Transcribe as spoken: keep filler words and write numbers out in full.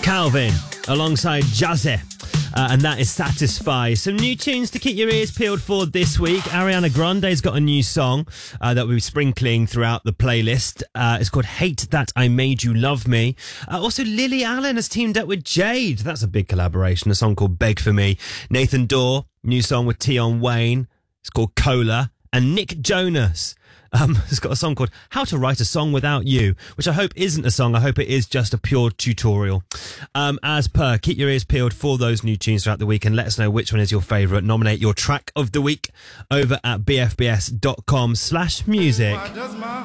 Calvin alongside Jazzy. Uh, and that is Satisfy. Some new tunes to keep your ears peeled for this week. Ariana Grande's got a new song uh, that we'll be sprinkling throughout the playlist. Uh, it's called Hate That I Made You Love Me. Uh, also, Lily Allen has teamed up with Jade. That's a big collaboration. A song called Beg For Me. Nathan Dorr, new song with Tion Wayne. It's called Cola. And Nick Jonas um, has got a song called How to Write a Song Without You, which I hope isn't a song. I hope it is just a pure tutorial. Um, as per, keep your ears peeled for those new tunes throughout the week and let us know which one is your favourite. Nominate your track of the week over at bfbs.com slash music. Why does my